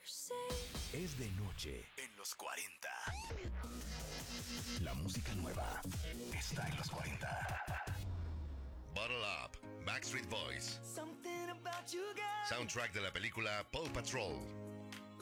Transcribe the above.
Es de noche en los 40. La música nueva está en los 40. Bottle Up, Backstreet Boys. Soundtrack de la película Paw Patrol.